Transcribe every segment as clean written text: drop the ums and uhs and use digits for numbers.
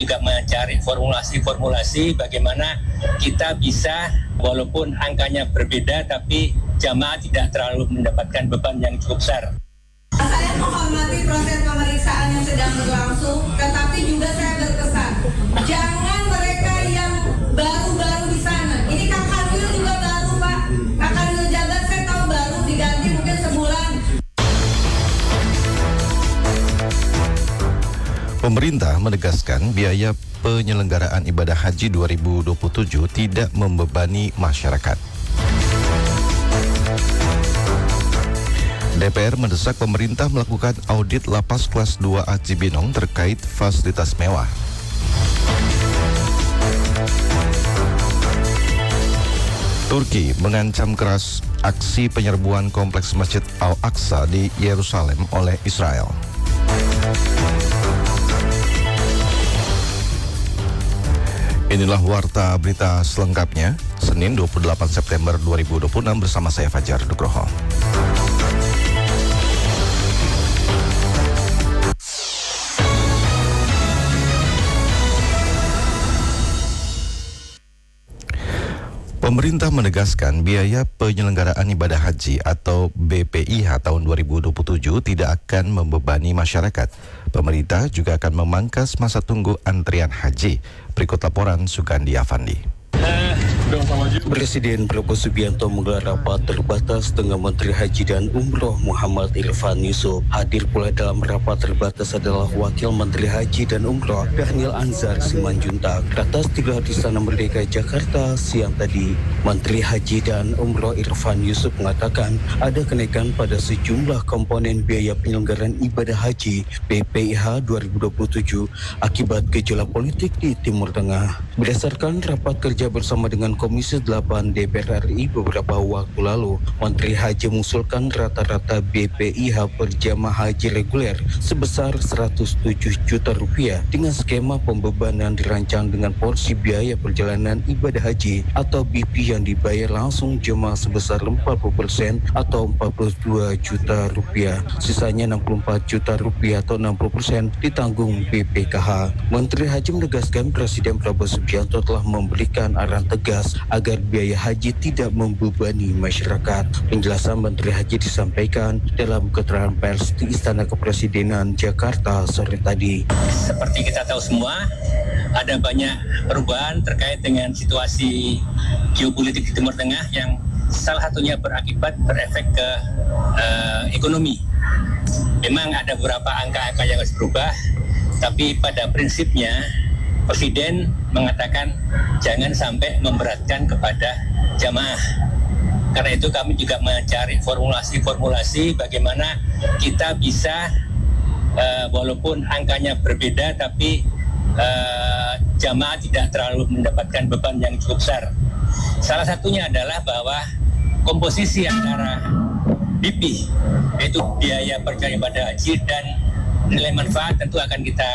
juga mencari formulasi bagaimana kita bisa, walaupun angkanya berbeda, tapi jamaah tidak terlalu mendapatkan beban yang cukup besar. Saya menghormati proses pemeriksaan yang sedang berlangsung, tetapi juga saya berpesan, jangan mereka yang baru-baru di sana. Ini Kakak Nuyul juga baru, Pak. Kakak Nuyul jabat saya tahu baru, diganti mungkin sebulan. Pemerintah menegaskan biaya penyelenggaraan ibadah haji 2027 tidak membebani masyarakat. DPR mendesak pemerintah melakukan audit lapas kelas 2A Cibinong terkait fasilitas mewah. Turki mengancam keras aksi penyerbuan kompleks Masjid Al-Aqsa di Yerusalem oleh Israel. Inilah warta berita selengkapnya, Senin 28 September 2026 bersama saya Fajar Nugroho. Pemerintah menegaskan biaya penyelenggaraan ibadah haji atau BPIH tahun 2027 tidak akan membebani masyarakat. Pemerintah juga akan memangkas masa tunggu antrian haji. Berikut laporan Sugandi Afandi. Presiden Prabowo Subianto menggelar rapat terbatas dengan Menteri Haji dan Umroh Muhammad Irfan Yusuf. Hadir pula dalam rapat terbatas adalah Wakil Menteri Haji dan Umroh Dhanil Anzar Simanjuntak. Ratas digelar di Istana Merdeka Jakarta siang tadi. Menteri Haji dan Umroh Irfan Yusuf mengatakan ada kenaikan pada sejumlah komponen biaya penyelenggaraan ibadah haji BPIH 2027 akibat gejolak politik di Timur Tengah. Berdasarkan rapat kerja bersama dengan Komisi 8 DPR RI beberapa waktu lalu, Menteri Haji mengusulkan rata-rata BPIH per jamaah haji reguler sebesar 107 juta rupiah dengan skema pembebanan dirancang dengan porsi biaya perjalanan ibadah haji atau BP yang dibayar langsung jemaah sebesar 40% atau 42 juta rupiah. Sisanya 64 juta rupiah atau 60% ditanggung BPKH. Menteri Haji menegaskan Presiden Prabowo Subianto telah memberikan arahan tegas agar biaya haji tidak membebani masyarakat. Penjelasan Menteri Haji disampaikan dalam keterangan pers di Istana Kepresidenan Jakarta sore tadi. Seperti kita tahu semua, ada banyak perubahan terkait dengan situasi geopolitik di Timur Tengah yang salah satunya berefek ke ekonomi. Memang ada beberapa angka-angka yang harus berubah, tapi pada prinsipnya Presiden mengatakan jangan sampai memberatkan kepada jamaah. Karena itu kami juga mencari formulasi bagaimana kita bisa, walaupun angkanya berbeda, tapi jamaah tidak terlalu mendapatkan beban yang cukup besar. Salah satunya adalah bahwa komposisi antara BP, yaitu biaya perjalanan ibadah haji, dan nilai manfaat tentu akan kita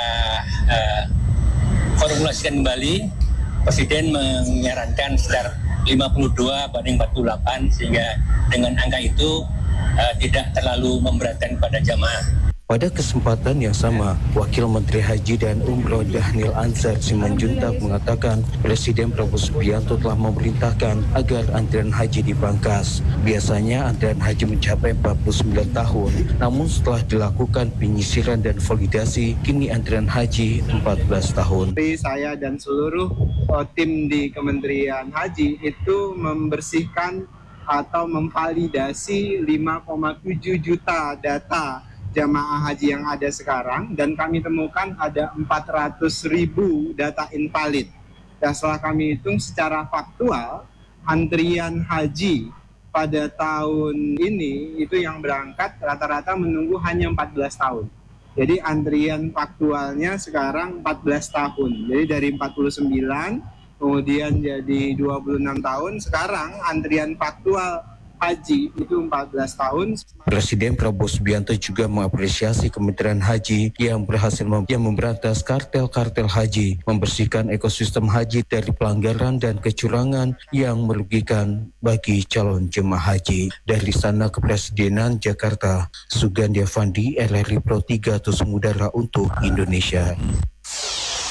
formulasikan kembali. Presiden menyarankan sekitar 52 banding 48 sehingga dengan angka itu tidak terlalu memberatkan kepada jamaah. Pada kesempatan yang sama, Wakil Menteri Haji dan Umroh Dhanil Anzar Simanjuntak mengatakan Presiden Prabowo Subianto telah memerintahkan agar antrian haji dipangkas. Biasanya antrian haji mencapai 49 tahun, namun setelah dilakukan penyisiran dan validasi, kini antrian haji 14 tahun. Saya dan seluruh tim di Kementerian Haji itu membersihkan atau memvalidasi 5,7 juta data jamaah haji yang ada sekarang, dan kami temukan ada 400.000 data invalid. Dan setelah kami hitung secara faktual, antrian haji pada tahun ini itu yang berangkat rata-rata menunggu hanya 14 tahun. Jadi antrian faktualnya sekarang 14 tahun. Jadi dari 49 kemudian jadi 26 tahun, sekarang antrian faktual haji itu 14 tahun. Presiden Prabowo Subianto juga mengapresiasi Kementerian Haji yang berhasil memberantas kartel-kartel haji, membersihkan ekosistem haji dari pelanggaran dan kecurangan yang merugikan bagi calon jemaah haji. Dari Istana Kepresidenan Jakarta, Sugandi Afandi, LRI Pro 3 Tusung Udara untuk Indonesia.